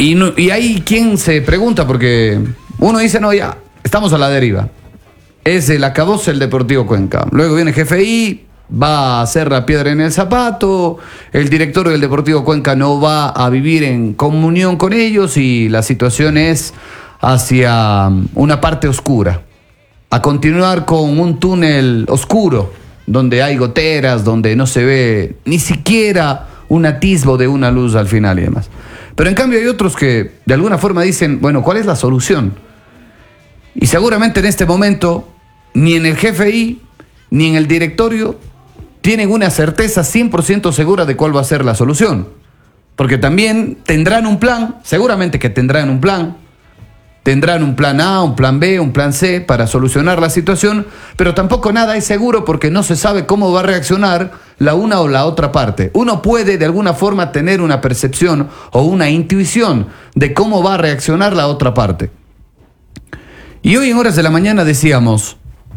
Y hay quien se pregunta, porque uno dice, no, ya, estamos a la deriva. Es el acabose el Deportivo Cuenca. Luego viene GFI, va a hacer la piedra en el zapato, el director del Deportivo Cuenca no va a vivir en comunión con ellos y la situación es hacia una parte oscura. A continuar con un túnel oscuro, donde hay goteras, donde no se ve ni siquiera un atisbo de una luz al final y demás. Pero en cambio hay otros que de alguna forma dicen, bueno, ¿cuál es la solución? Y seguramente en este momento, ni en el GFI, ni en el directorio, tienen una certeza 100% segura de cuál va a ser la solución. Porque también tendrán un plan, seguramente que tendrán un plan A, un plan B, un plan C para solucionar la situación, pero tampoco nada es seguro porque no se sabe cómo va a reaccionar la una o la otra parte. Uno puede de alguna forma tener una percepción o una intuición de cómo va a reaccionar la otra parte. Y hoy en horas de la mañana decíamos,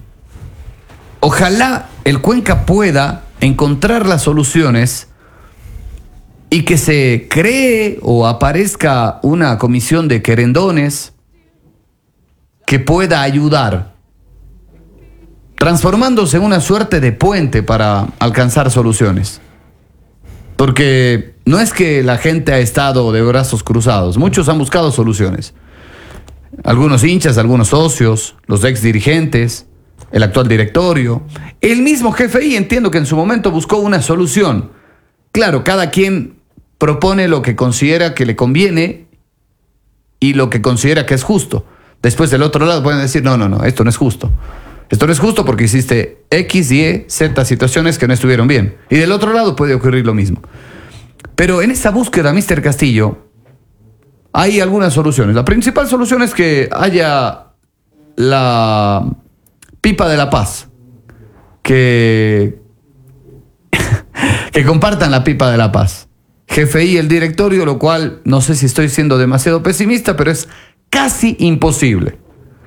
ojalá el Cuenca pueda encontrar las soluciones y que se cree o aparezca una comisión de querendones que pueda ayudar, transformándose en una suerte de puente para alcanzar soluciones. Porque no es que la gente ha estado de brazos cruzados, muchos han buscado soluciones. Algunos hinchas, algunos socios, los ex dirigentes, el actual directorio, el mismo GFI, entiendo que en su momento buscó una solución. Claro, cada quien propone lo que considera que le conviene y lo que considera que es justo. Después del otro lado pueden decir, no, esto no es justo. Esto no es justo porque hiciste X, Y, Z situaciones que no estuvieron bien. Y del otro lado puede ocurrir lo mismo. Pero en esa búsqueda, Mr. Castillo, hay algunas soluciones. La principal solución es que haya la pipa de la paz. Que compartan la pipa de la paz. GFI y el directorio, lo cual no sé si estoy siendo demasiado pesimista, pero es casi imposible,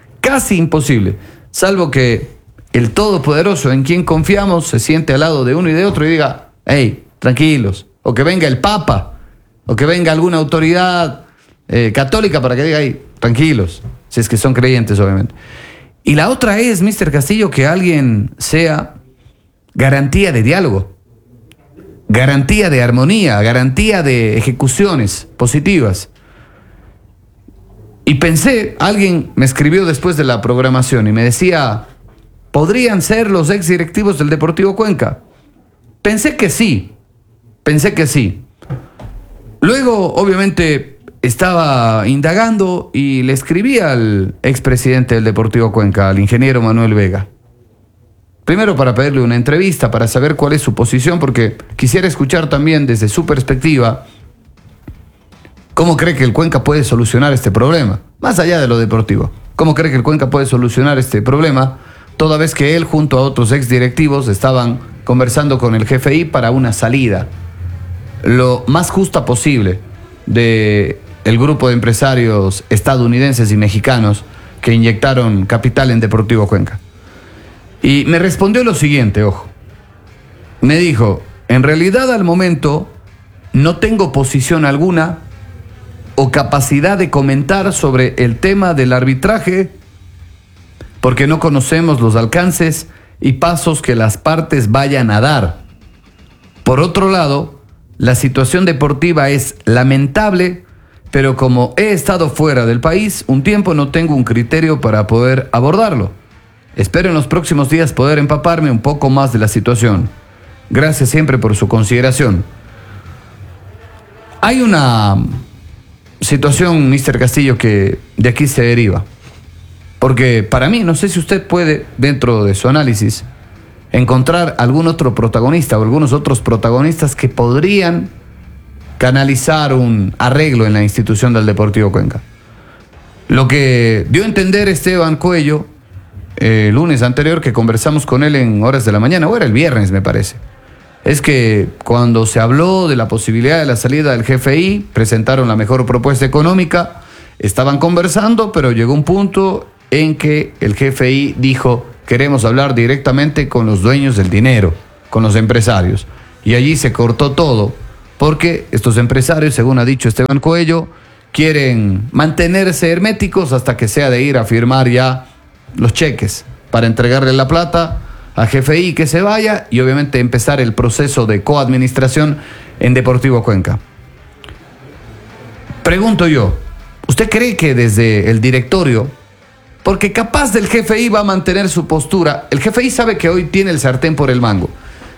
salvo que el Todopoderoso en quien confiamos se siente al lado de uno y de otro y diga, hey, tranquilos, o que venga el Papa, o que venga alguna autoridad católica para que diga, hey, tranquilos, si es que son creyentes obviamente. Y la otra es, Mr. Castillo, que alguien sea garantía de diálogo, garantía de armonía, garantía de ejecuciones positivas. Y pensé, alguien me escribió después de la programación y me decía, ¿podrían ser los ex directivos del Deportivo Cuenca? Pensé que sí. Luego, obviamente, estaba indagando y le escribí al expresidente del Deportivo Cuenca, al ingeniero Manuel Vega. Primero para pedirle una entrevista, para saber cuál es su posición, porque quisiera escuchar también desde su perspectiva ¿cómo cree que el Cuenca puede solucionar este problema? Más allá de lo deportivo. ¿Cómo cree que el Cuenca puede solucionar este problema? Toda vez que él, junto a otros exdirectivos, estaban conversando con el GFI para una salida lo más justa posible del grupo de empresarios estadounidenses y mexicanos que inyectaron capital en Deportivo Cuenca. Y me respondió lo siguiente, ojo. Me dijo, en realidad al momento no tengo posición alguna o capacidad de comentar sobre el tema del arbitraje porque no conocemos los alcances y pasos que las partes vayan a dar. Por otro lado, la situación deportiva es lamentable, pero como he estado fuera del país un tiempo no tengo un criterio para poder abordarlo. Espero en los próximos días poder empaparme un poco más de la situación. Gracias siempre por su consideración. Hay una situación, Mr. Castillo, que de aquí se deriva. Porque para mí, no sé si usted puede, dentro de su análisis, encontrar algún otro protagonista o algunos otros protagonistas que podrían canalizar un arreglo en la institución del Deportivo Cuenca. Lo que dio a entender Esteban Coello el lunes anterior que conversamos con él en horas de la mañana, o era el viernes me parece, es que cuando se habló de la posibilidad de la salida del GFI, presentaron la mejor propuesta económica, estaban conversando, pero llegó un punto en que el GFI dijo, queremos hablar directamente con los dueños del dinero, con los empresarios. Y allí se cortó todo, porque estos empresarios, según ha dicho Esteban Coello, quieren mantenerse herméticos hasta que sea de ir a firmar ya los cheques para entregarle la plata a GFI, que se vaya y obviamente empezar el proceso de coadministración en Deportivo Cuenca. Pregunto yo, ¿usted cree que desde el directorio, porque capaz del GFI va a mantener su postura, el GFI sabe que hoy tiene el sartén por el mango?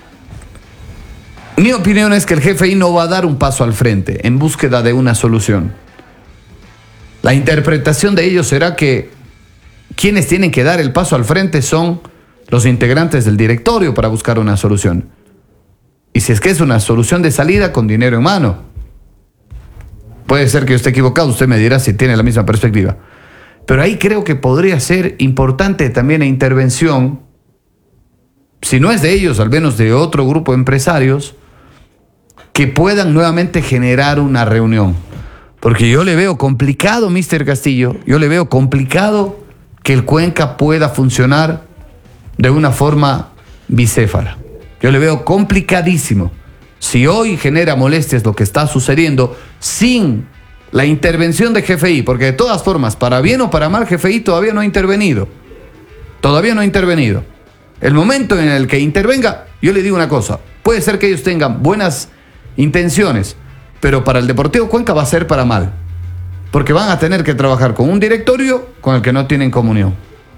Mi opinión es que el GFI no va a dar un paso al frente en búsqueda de una solución. La interpretación de ellos será que quienes tienen que dar el paso al frente son los integrantes del directorio para buscar una solución. Y si es que es una solución de salida con dinero en mano. Puede ser que yo esté equivocado, usted me dirá si tiene la misma perspectiva. Pero ahí creo que podría ser importante también la intervención, si no es de ellos, al menos de otro grupo de empresarios, que puedan nuevamente generar una reunión. Porque yo le veo complicado, Mr. Castillo, yo le veo complicado que el Cuenca pueda funcionar de una forma bicéfala. Yo le veo complicadísimo. Si hoy genera molestias lo que está sucediendo sin la intervención de GFI, porque de todas formas, para bien o para mal, GFI todavía no ha intervenido. Todavía no ha intervenido. El momento en el que intervenga, yo le digo una cosa, puede ser que ellos tengan buenas intenciones, pero para el Deportivo Cuenca va a ser para mal, porque van a tener que trabajar con un directorio con el que no tienen comunión.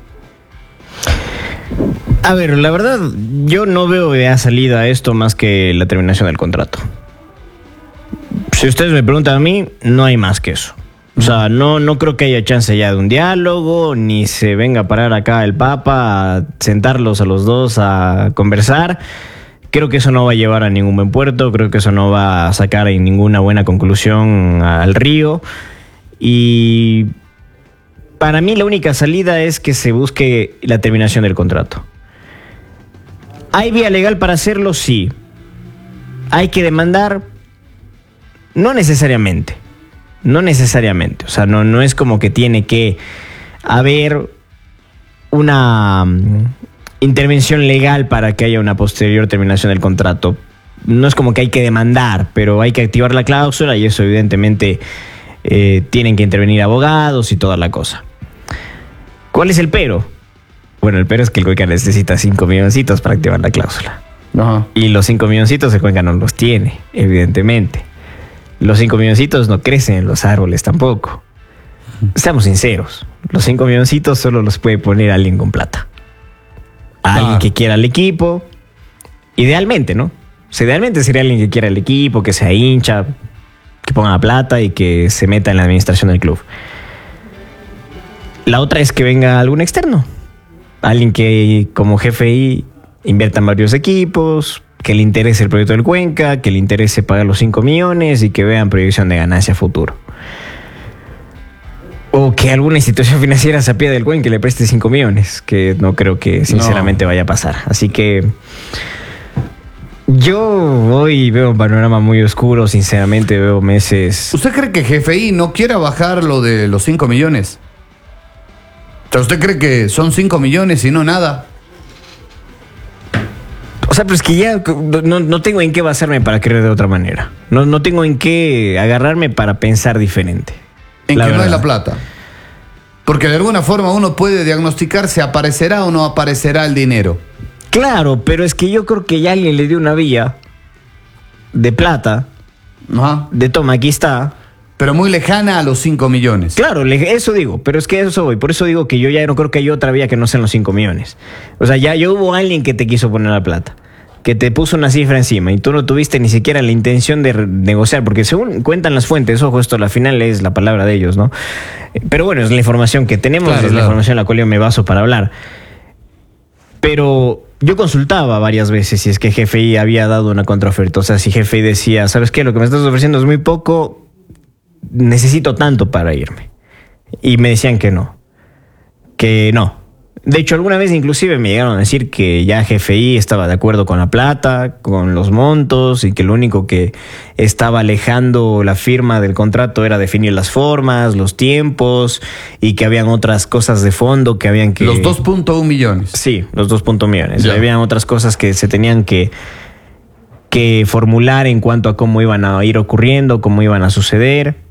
A ver, la verdad, yo no veo de salida a esto más que la terminación del contrato. Si ustedes me preguntan a mí, no hay más que eso. O sea, no creo que haya chance ya de un diálogo, ni se venga a parar acá el Papa a sentarlos a los dos a conversar. Creo que eso no va a llevar a ningún buen puerto, creo que eso no va a sacar ninguna buena conclusión al río. Y para mí la única salida es que se busque la terminación del contrato. ¿Hay vía legal para hacerlo? Sí. ¿Hay que demandar? No necesariamente. No necesariamente. O sea, no es como que tiene que haber una intervención legal para que haya una posterior terminación del contrato. No es como que hay que demandar, pero hay que activar la cláusula y eso evidentemente tienen que intervenir abogados y toda la cosa. ¿Cuál es el pero? Bueno, el pero es que el Cuenca necesita 5 milloncitos para activar la cláusula. Ajá. Y los 5 milloncitos el Cuenca no los tiene, evidentemente. Los 5 milloncitos no crecen en los árboles tampoco. Seamos sinceros, los 5 milloncitos solo los puede poner alguien con plata. Alguien que quiera el equipo. Idealmente, ¿no? O sea, idealmente sería alguien que quiera el equipo, que sea hincha, que ponga la plata y que se meta en la administración del club. La otra es que venga algún externo. Alguien que como GFI invierta en varios equipos, que le interese el proyecto del Cuenca, que le interese pagar los 5 millones y que vean proyección de ganancia futuro. O que alguna institución financiera se apiade del Cuenca y le preste 5 millones, que no creo que sinceramente vaya a pasar. Así que yo hoy veo un panorama muy oscuro, sinceramente veo meses. ¿Usted cree que GFI no quiera bajar lo de los 5 millones? O sea, ¿usted cree que son 5 millones y no nada? O sea, pero es que ya no tengo en qué basarme para creer de otra manera. No tengo en qué agarrarme para pensar diferente. En que no es la plata. Porque de alguna forma uno puede diagnosticar si aparecerá o no aparecerá el dinero. Claro, pero es que yo creo que ya alguien le dio una vía de plata. Ajá. De toma, aquí está. Pero muy lejana a los 5 millones. Claro, eso digo, pero es que eso voy. Por eso digo que yo ya no creo que haya otra vía que no sean los 5 millones. O sea, ya hubo alguien que te quiso poner la plata, que te puso una cifra encima y tú no tuviste ni siquiera la intención de negociar, porque según cuentan las fuentes, ojo, esto al final es la palabra de ellos, ¿no? Pero bueno, es la información que tenemos, claro, es la información en la cual yo me baso para hablar. Pero yo consultaba varias veces si es que GFI había dado una contraoferta. O sea, si GFI decía, ¿sabes qué? Lo que me estás ofreciendo es muy poco, necesito tanto para irme. Y me decían que no. Que no. De hecho, alguna vez inclusive me llegaron a decir que ya GFI estaba de acuerdo con la plata, con los montos, y que lo único que estaba alejando la firma del contrato era definir las formas, los tiempos, y que habían otras cosas de fondo que habían que... Los 2.1 millones. Sí, los 2.1 millones. Ya. Habían otras cosas que se tenían que formular en cuanto a cómo iban a ir ocurriendo, cómo iban a suceder.